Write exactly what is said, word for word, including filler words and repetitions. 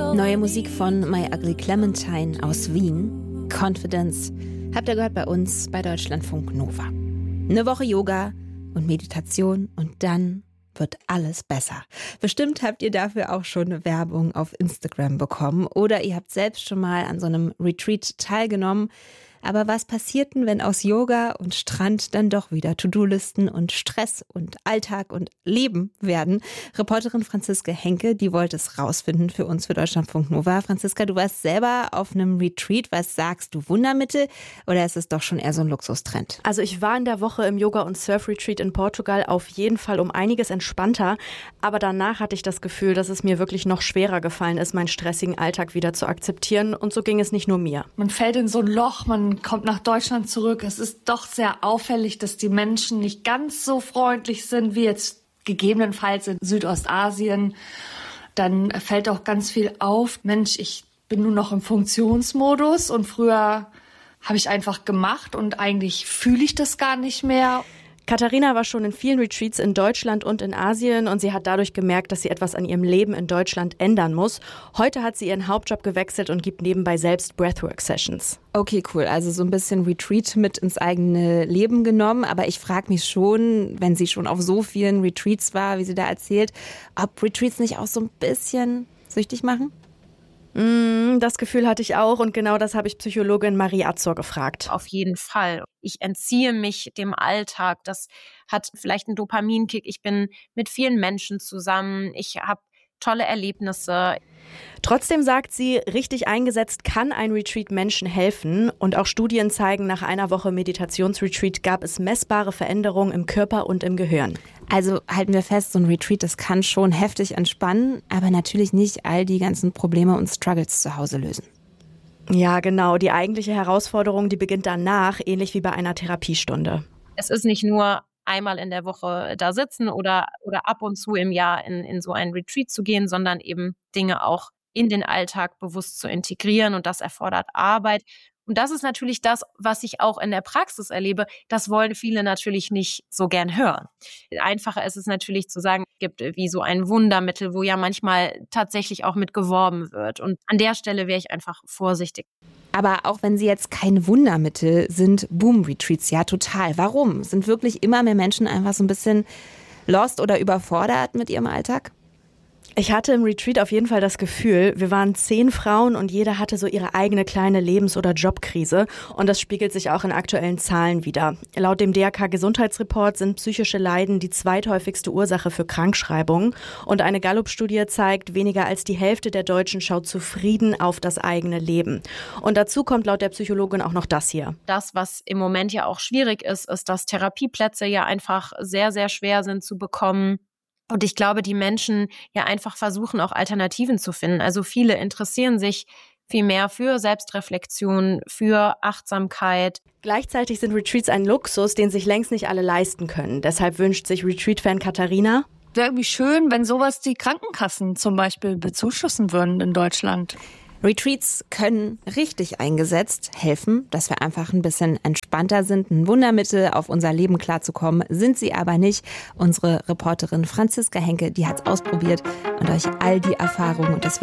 Neue Musik von My Ugly Clementine aus Wien. Confidence habt ihr gehört bei uns bei Deutschlandfunk Nova. Eine Woche Yoga und Meditation und dann wird alles besser. Bestimmt habt ihr dafür auch schon eine Werbung auf Instagram bekommen oder ihr habt selbst schon mal an so einem Retreat teilgenommen. Aber was passiert denn, wenn aus Yoga und Strand dann doch wieder To-Do-Listen und Stress und Alltag und Leben werden? Reporterin Franziska Henke, die wollte es rausfinden für uns, für Deutschlandfunk Nova. Franziska, du warst selber auf einem Retreat. Was sagst du, Wundermittel oder ist es doch schon eher so ein Luxustrend? Also ich war in der Woche im Yoga- und Surf-Retreat in Portugal auf jeden Fall um einiges entspannter. Aber danach hatte ich das Gefühl, dass es mir wirklich noch schwerer gefallen ist, meinen stressigen Alltag wieder zu akzeptieren. Und so ging es nicht nur mir. Man fällt in so ein Loch, man kommt nach Deutschland zurück. Es ist doch sehr auffällig, dass die Menschen nicht ganz so freundlich sind wie jetzt gegebenenfalls in Südostasien. Dann fällt auch ganz viel auf. Mensch, ich bin nur noch im Funktionsmodus und früher habe ich einfach gemacht und eigentlich fühle ich das gar nicht mehr. Katharina war schon in vielen Retreats in Deutschland und in Asien und sie hat dadurch gemerkt, dass sie etwas an ihrem Leben in Deutschland ändern muss. Heute hat sie ihren Hauptjob gewechselt und gibt nebenbei selbst Breathwork-Sessions. Okay, cool. Also so ein bisschen Retreat mit ins eigene Leben genommen. Aber ich frage mich schon, wenn sie schon auf so vielen Retreats war, wie sie da erzählt, ob Retreats nicht auch so ein bisschen süchtig machen? Das Gefühl hatte ich auch und genau das habe ich Psychologin Marie Azor gefragt. Auf jeden Fall. Ich entziehe mich dem Alltag. Das hat vielleicht einen Dopaminkick. Ich bin mit vielen Menschen zusammen. Ich habe tolle Erlebnisse. Trotzdem sagt sie, richtig eingesetzt kann ein Retreat Menschen helfen. Und auch Studien zeigen, nach einer Woche Meditationsretreat gab es messbare Veränderungen im Körper und im Gehirn. Also halten wir fest, so ein Retreat, das kann schon heftig entspannen, aber natürlich nicht all die ganzen Probleme und Struggles zu Hause lösen. Ja, genau. Die eigentliche Herausforderung, die beginnt danach, ähnlich wie bei einer Therapiestunde. Es ist nicht nur einmal in der Woche da sitzen oder, oder ab und zu im Jahr in, in so einen Retreat zu gehen, sondern eben Dinge auch in den Alltag bewusst zu integrieren und das erfordert Arbeit. Und das ist natürlich das, was ich auch in der Praxis erlebe. Das wollen viele natürlich nicht so gern hören. Einfacher ist es natürlich zu sagen, es gibt wie so ein Wundermittel, wo ja manchmal tatsächlich auch mit geworben wird. Und an der Stelle wäre ich einfach vorsichtig. Aber auch wenn sie jetzt kein Wundermittel sind, Boom-Retreats ja total. Warum? Sind wirklich immer mehr Menschen einfach so ein bisschen lost oder überfordert mit ihrem Alltag? Ich hatte im Retreat auf jeden Fall das Gefühl, wir waren zehn Frauen und jede hatte so ihre eigene kleine Lebens- oder Jobkrise. Und das spiegelt sich auch in aktuellen Zahlen wider. Laut dem D R K-Gesundheitsreport sind psychische Leiden die zweithäufigste Ursache für Krankschreibungen. Und eine Gallup-Studie zeigt, weniger als die Hälfte der Deutschen schaut zufrieden auf das eigene Leben. Und dazu kommt laut der Psychologin auch noch das hier. Das, was im Moment ja auch schwierig ist, ist, dass Therapieplätze ja einfach sehr, sehr schwer sind zu bekommen. Und ich glaube, die Menschen ja einfach versuchen, auch Alternativen zu finden. Also viele interessieren sich viel mehr für Selbstreflexion, für Achtsamkeit. Gleichzeitig sind Retreats ein Luxus, den sich längst nicht alle leisten können. Deshalb wünscht sich Retreat-Fan Katharina: Wäre irgendwie schön, wenn sowas die Krankenkassen zum Beispiel bezuschussen würden in Deutschland. Retreats können richtig eingesetzt helfen, dass wir einfach ein bisschen entspannter sind. Ein Wundermittel, auf unser Leben klarzukommen, sind sie aber nicht. Unsere Reporterin Franziska Henke, die hat's ausprobiert und euch all die Erfahrungen und das